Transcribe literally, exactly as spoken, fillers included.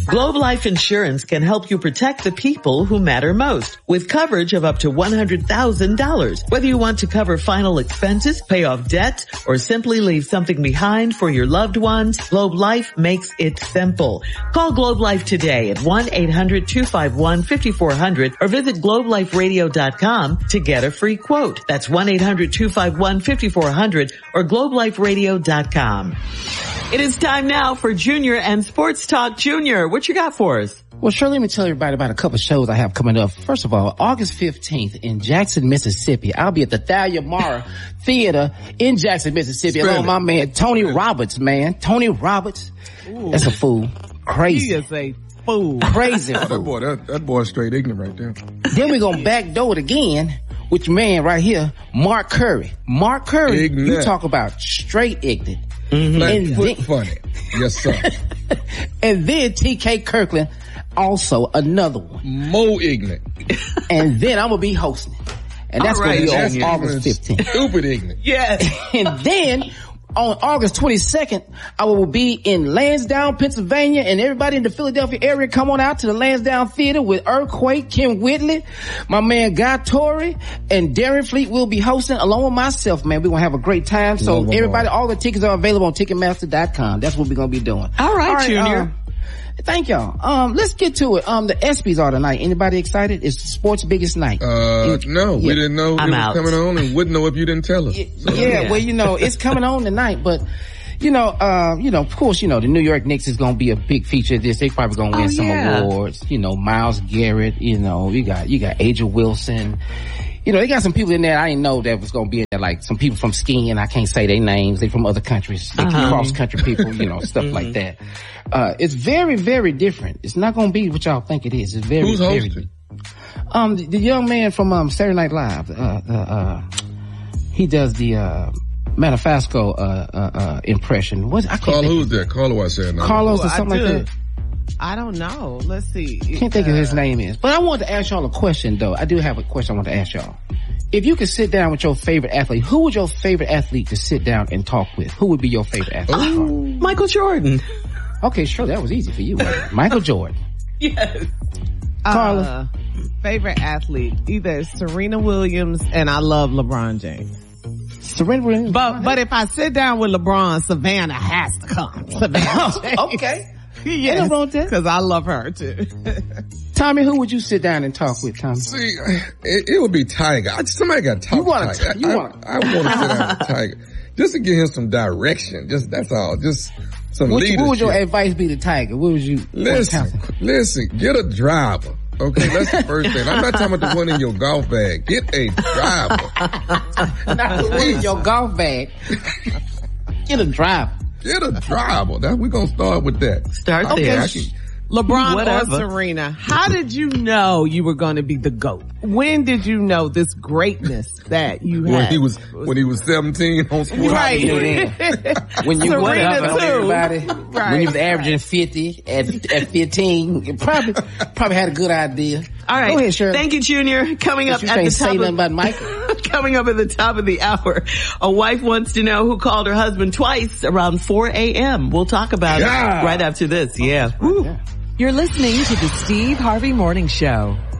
Globe Life Insurance can help you protect the people who matter most with coverage of up to one hundred thousand dollars. Whether you want to cover final expenses, pay off debt, or simply leave something behind for your loved ones, Globe Life makes it simple. Call Globe Life today at one eight hundred two five one five four zero zero or visit globe life radio dot com to get a free quote. That's one eight hundred two five one five four zero zero or globe life radio dot com. It is time now for Junior and Sports Talk. Junior, what you got for us? Well, sure, let me tell everybody about a couple of shows I have coming up. First of all, August fifteenth in Jackson, Mississippi, I'll be at the Thalia Mara Theater in Jackson, Mississippi. Along with my man, Tony Roberts, man. Tony Roberts. Ooh. That's a fool. Crazy. He is a fool. Crazy oh, fool. That boy, that, that boy's straight ignorant right there. Then we're going to backdoor it again with your man right here, Mark Curry. Mark Curry, ignorant. You talk about straight ignorant. Mm-hmm. And then, funny. Yes, sir. And then T K Kirkland, also another one. More ignorant. And then I'm going to be hosting. And that's right, going to be on August fifteenth. Stupid ignorant. Yes. And then on August twenty-second, I will be in Lansdowne, Pennsylvania, and everybody in the Philadelphia area, come on out to the Lansdowne Theater with Earthquake, Kim Whitley, my man Guy Torrey, and Darren Fleet will be hosting along with myself, man. We're going to have a great time. So Love everybody, all the tickets are available on Ticketmaster dot com. That's what we're going to be doing. All right, all right Junior. Um, Thank y'all. Um, let's get to it. Um, the ESPYs are tonight. Anybody excited? It's the sport's biggest night. Uh, In, no, yeah. we didn't know I'm it was out. coming on and wouldn't know if you didn't tell us. Yeah, so. yeah, well, you know, it's coming on tonight, but, you know, uh, you know, of course, you know, the New York Knicks is gonna be a big feature of this. They probably gonna win oh, some yeah. awards. You know, Myles Garrett, you know, you got, you got Aja Wilson. You know, they got some people in there I didn't know that was going to be in there, like some people from skiing. I can't say their names. They from other countries. They uh-huh. cross-country people, you know, stuff mm-hmm. like that. Uh, it's very, very different. It's not going to be what y'all think it is. It's very, Who's very hosting? Um, the, the young man from, um, Saturday Night Live, uh, uh, uh, he does the, uh, Manifasco, uh, uh, uh, impression. What, I can't Carl, who's that? Carlo, I said. No. Carlos or something like that. I don't know. Let's see. Can't think uh, of his name is. But I wanted to ask y'all a question though. I do have a question I want to ask y'all. If you could sit down with your favorite athlete, who would your favorite athlete to sit down and talk with? Who would be your favorite athlete? Oh, Michael Jordan. Okay, sure. That was easy for you. Michael Jordan. Yes. Carla. Uh, favorite athlete, either Serena Williams, and I love LeBron James. Serena Williams. But, but if I sit down with LeBron, Savannah has to come. Savannah. Okay. Yes, because I love her too. Tommy, who would you sit down and talk with, Tommy? See, it, it would be Tiger. Somebody got to talk you wanna to Tiger. T- you I, want I, I want to sit down with Tiger. Just to give him some direction. Just, that's all. Just some what, leadership. What would your advice be to Tiger? What would you, listen, listen, get a driver. Okay, that's the first thing. I'm not talking about the one in your golf bag. Get a driver. Not the one in your golf bag. Get a driver. Get a driver. That, we're going to start with that. Start okay, there. Can, LeBron Whatever. or Serena, how did you know you were going to be the GOAT? When did you know this greatness that you had? When he was, when he was seventeen on Sports. Right. When you Serena whatever, too. everybody. Right. When you was averaging fifty at, at fifteen, you probably, probably had a good idea. All right. Go ahead, Shirley. Thank you, Junior. Coming up you at can't the say top nothing of, about Michael. coming up at the top of the hour, a wife wants to know who called her husband twice around four a.m. We'll talk about yeah. it right after this. Yeah. Woo. You're listening to the Steve Harvey Morning Show.